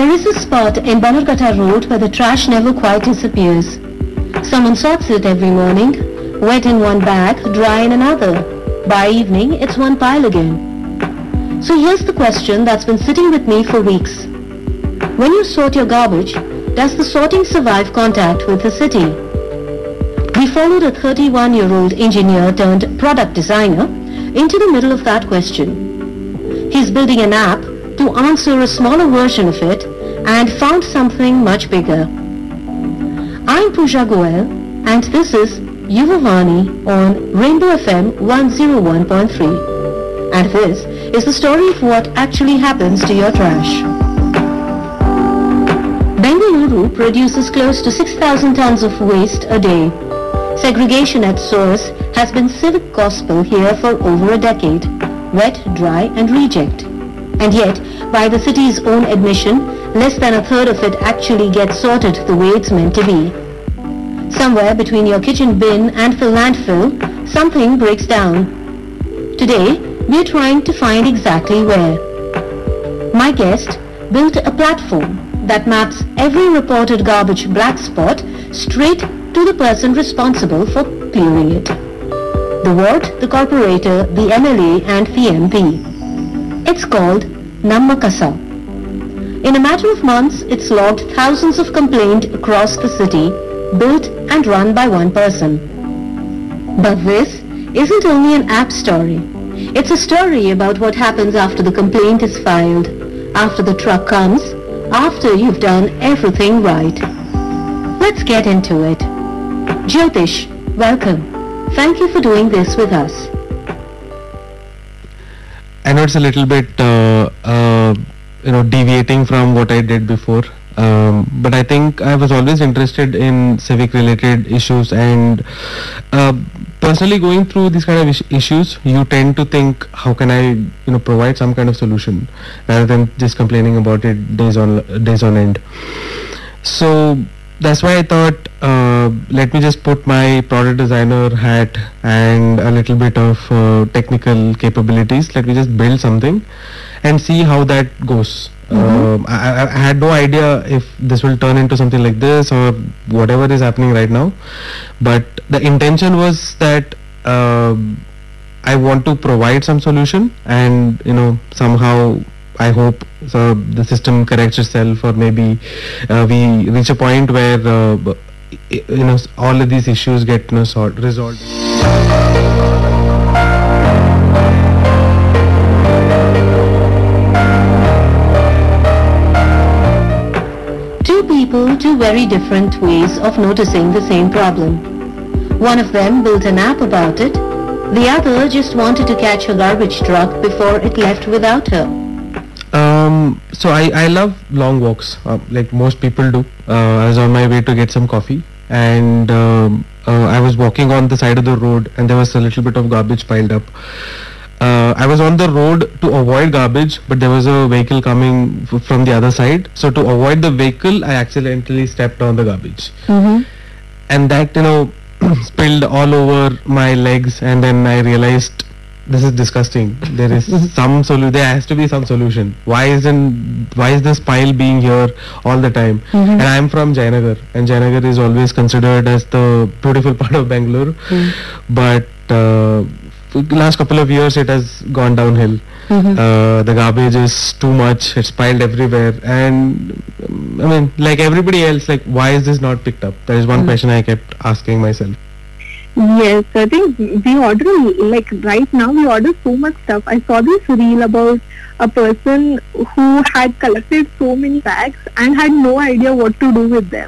There is a spot in Banarkata Road where the trash never quite disappears. Someone sorts it every morning, wet in one bag, dry in another. By evening, it's one pile again. So here's the question that's been sitting with me for weeks. When you sort your garbage, does the sorting survive contact with the city? We followed a 31-year-old engineer turned product designer into the middle of that question. He's building an app to answer a smaller version of it and found something much bigger. I'm Pooja Goel and this is Yuvavani on Rainbow FM 101.3. And this is the story of what actually happens to your trash. Bengaluru produces close to 6,000 tons of waste a day. Segregation at source has been civic gospel here for over a decade. Wet, dry and reject. And yet, by the city's own admission, less than a third of it actually gets sorted the way it's meant to be. Somewhere between your kitchen bin and the landfill, something breaks down. Today, we're trying to find exactly where. My guest built a platform that maps every reported garbage black spot straight to the person responsible for clearing it. The ward, the corporator, the MLA and the MP. It's called Nammakasa. In a matter of months, it's logged thousands of complaints across the city, built and run by one person. But this isn't only an app story. It's a story about what happens after the complaint is filed, after the truck comes, after you've done everything right. Let's get into it. Jyotish, welcome. Thank you for doing this with us. I know it's a little bit, deviating from what I did before. But I think I was always interested in civic related issues, and personally going through these kind of issues, you tend to think, how can I provide some kind of solution rather than just complaining about it days on end. So that's why I thought, let me just put my product designer hat and a little bit of technical capabilities. Let me just build something and see how that goes. I had no idea if this will turn into something like this or whatever is happening right now, but the intention was that I want to provide some solution, and somehow I hope the system corrects itself, or maybe we reach a point where all of these issues get resolved. Two people, two very different ways of noticing the same problem. One of them built an app about it. The other just wanted to catch a garbage truck before it left without her. So I love long walks, like most people do. I was on my way to get some coffee, and I was walking on the side of the road, and there was a little bit of garbage piled up. I was on the road to avoid garbage, but there was a vehicle coming from the other side. So to avoid the vehicle, I accidentally stepped on the garbage. And that, spilled all over my legs, and then I realized, this is disgusting. There is there has to be some solution. Why is this pile being here all the time? And I'm from Jayanagar, and Jayanagar is always considered as the beautiful part of Bangalore. But last couple of years it has gone downhill. The garbage is too much, it's piled everywhere, and I mean, like everybody else, like, why is this not picked up? That is one question I kept asking myself. Yes, I think we order, like right now we order so much stuff. I saw this reel about a person who had collected so many bags and had no idea what to do with them.